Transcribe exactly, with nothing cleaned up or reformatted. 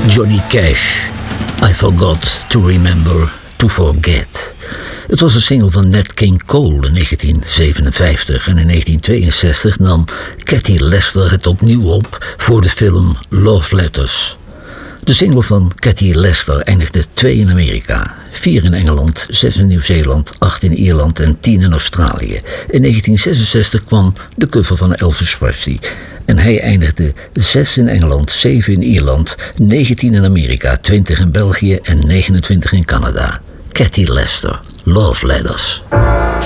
Johnny Cash, I Forgot to Remember to Forget. Het was een single van Nat King Cole in negentien zevenenvijftig en in negentien tweeënzestig nam Cathy Lester het opnieuw op voor de film Love Letters. De single van Cathy Lester eindigde twee in Amerika, vier in Engeland, zes in Nieuw-Zeeland, acht in Ierland en tien in Australië. In negentien zesenzestig kwam de cover van Elvis Presley en hij eindigde zes in Engeland, zeven in Ierland, negentien in Amerika, twintig in België en negenentwintig in Canada. Cathy Lester, Love Letters.